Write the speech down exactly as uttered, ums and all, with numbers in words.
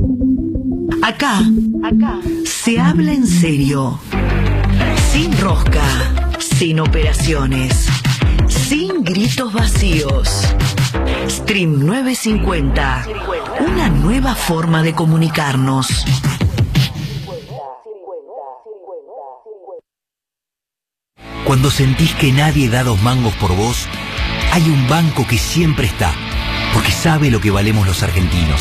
Acá, acá, se habla en serio. Sin rosca, sin operaciones, sin gritos vacíos. Stream novecientos cincuenta, una nueva forma de comunicarnos. Cuando sentís que nadie da dos mangos por vos, hay un banco que siempre está, porque sabe lo que valemos los argentinos.